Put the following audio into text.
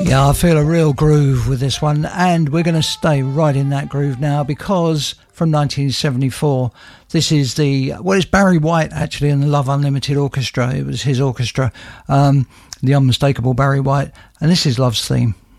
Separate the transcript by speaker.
Speaker 1: Yeah, I feel a real groove with this one, and we're going to stay right in that groove now because from 1974, this is it's Barry White actually in the Love Unlimited Orchestra. It was his orchestra, the unmistakable Barry White, and this is Love's Theme.